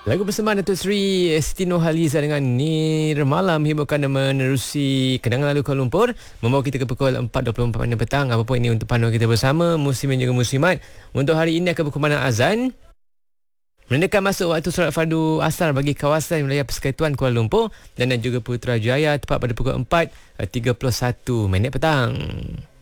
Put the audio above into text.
Lagu bersamaan Datuk Seri Siti Nurhaliza dengan Nirmalam hiburkan dan menerusi kenangan lalu Kuala Lumpur, membawa kita ke pukul 4.24 petang. Apapun ini untuk panduan kita bersama, muslimin juga muslimat. Untuk hari ini akan berkumandang azan, menandakan masuk waktu solat fardu asar bagi kawasan wilayah Persekutuan Kuala Lumpur dan juga Putrajaya tepat pada pukul 4.31 petang.